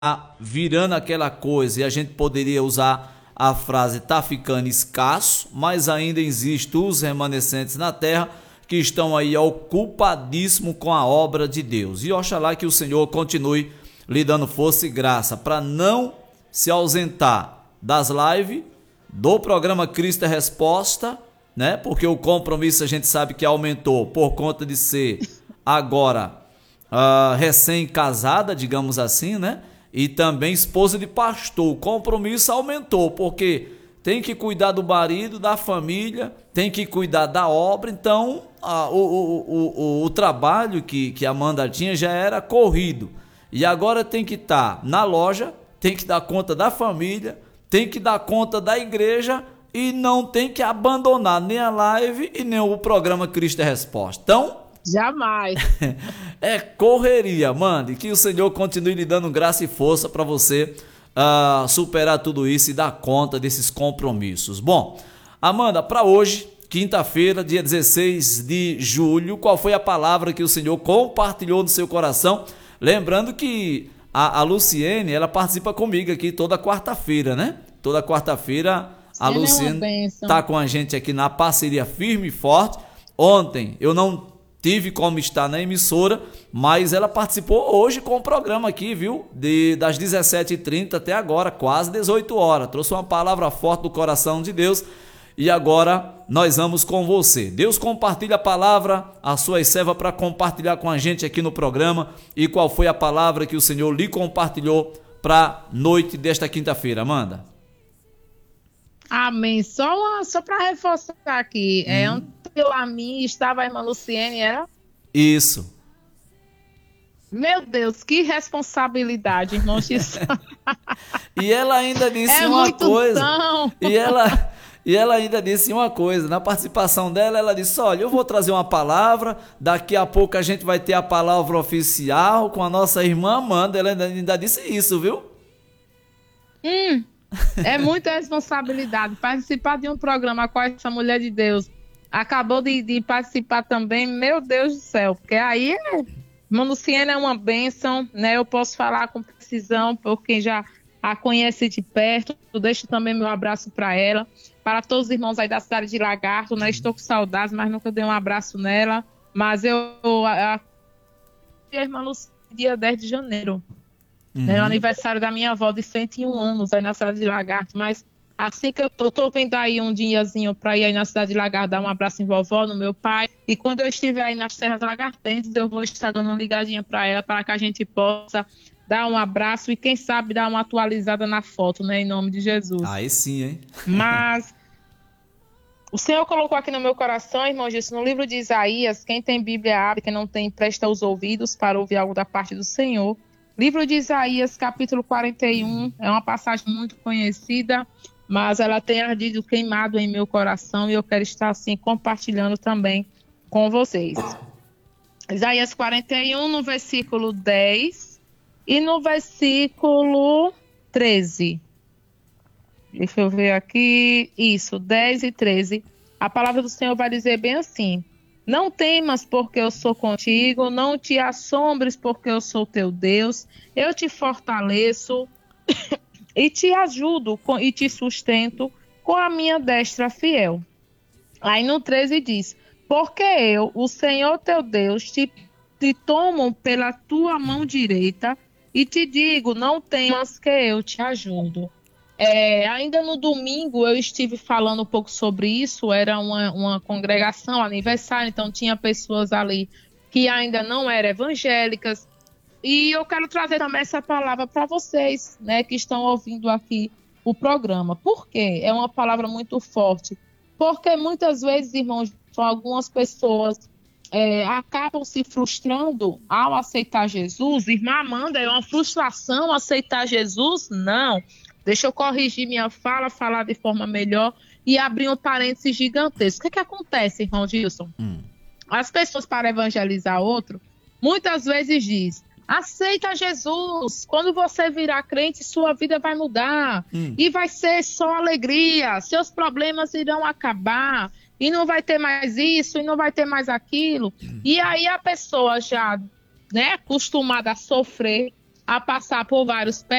virando aquela coisa, e a gente poderia usar a frase tá ficando escasso, mas ainda existem os remanescentes na terra que estão aí ocupadíssimos com a obra de Deus. E oxalá que o Senhor continue lhe dando força e graça para não se ausentar das lives, do programa Cristo é Resposta, né? Porque o compromisso a gente sabe que aumentou por conta de ser agora recém-casada, digamos assim, né? E também esposa de pastor. O compromisso aumentou, porque tem que cuidar do marido, da família, tem que cuidar da obra. Então, o trabalho que a Amanda tinha já era corrido. E agora tem que estar na loja, tem que dar conta da família, tem que dar conta da igreja e não tem que abandonar nem a live e nem o programa Cristo é Resposta. Então, jamais. É correria, Amanda, e que o Senhor continue lhe dando graça e força para você superar tudo isso e dar conta desses compromissos. Bom, Amanda, para hoje, quinta-feira, dia 16 de julho, qual foi a palavra que o Senhor compartilhou no seu coração? Lembrando que a Luciene, ela participa comigo aqui toda quarta-feira, né? Toda quarta-feira a Luciene está com a gente aqui na parceria firme e forte. Ontem eu não tive como estar na emissora, mas ela participou hoje com o programa aqui, viu? Das 17h30 até agora, quase 18 horas. Trouxe uma palavra forte do coração de Deus e agora nós vamos com você. Deus compartilha a palavra, a sua serva para compartilhar com a gente aqui no programa. E qual foi a palavra que o Senhor lhe compartilhou para noite desta quinta-feira, Amanda? Amém. Só para reforçar aqui, anterior a mim estava a irmã Luciene, era? Isso. Meu Deus, que responsabilidade, irmão Jesus. E ela ainda disse uma coisa. E ela ainda disse uma coisa, na participação dela, ela disse, olha, eu vou trazer uma palavra, daqui a pouco a gente vai ter a palavra oficial com a nossa irmã Amanda, ela ainda disse isso, viu? É muita responsabilidade participar de um programa com essa mulher de Deus. Acabou de participar também, meu Deus do céu, porque aí, irmã Luciene é uma bênção, né? Eu posso falar com precisão, por quem já a conhece de perto. Eu deixo também meu abraço para ela, para todos os irmãos aí da cidade de Lagarto, né? Estou com saudades, mas nunca dei um abraço nela. Mas a irmã Luciene, dia 10 de janeiro. É o aniversário da minha avó de 101 anos aí na cidade de Lagarto, mas assim que eu tô vendo aí um diazinho para ir aí na cidade de Lagarto dar um abraço em vovó, no meu pai, e quando eu estiver aí nas terras lagartenses eu vou estar dando uma ligadinha para ela, para que a gente possa dar um abraço e quem sabe dar uma atualizada na foto, né, em nome de Jesus. Aí sim, hein? Mas o Senhor colocou aqui no meu coração, irmão Jesus, no livro de Isaías, quem tem Bíblia abre, quem não tem presta os ouvidos para ouvir algo da parte do Senhor. Livro de Isaías, capítulo 41, é uma passagem muito conhecida, mas ela tem ardido queimado em meu coração e eu quero estar assim compartilhando também com vocês. Isaías 41, no versículo 10 e no versículo 13. Deixa eu ver aqui. Isso, 10 e 13. A palavra do Senhor vai dizer bem assim: não temas, porque eu sou contigo, não te assombres, porque eu sou teu Deus, eu te fortaleço e te ajudo e te sustento com a minha destra fiel. Aí no 13 diz: porque eu, o Senhor teu Deus, te tomo pela tua mão direita e te digo, não temas que eu te ajudo. Ainda no domingo eu estive falando um pouco sobre isso, era uma congregação, aniversário, então tinha pessoas ali que ainda não eram evangélicas, e eu quero trazer também essa palavra para vocês, né, que estão ouvindo aqui o programa. Por quê? É uma palavra muito forte, porque muitas vezes, irmãos, algumas pessoas acabam se frustrando ao aceitar Jesus. Irmã Amanda, é uma frustração aceitar Jesus? Não. Deixa eu corrigir minha fala, falar de forma melhor e abrir um parênteses gigantesco. O que acontece, irmão Gilson? As pessoas, para evangelizar outro, muitas vezes diz: aceita Jesus, quando você virar crente, sua vida vai mudar e vai ser só alegria, seus problemas irão acabar e não vai ter mais isso e não vai ter mais aquilo. E aí a pessoa já, né, acostumada a sofrer, a passar por vários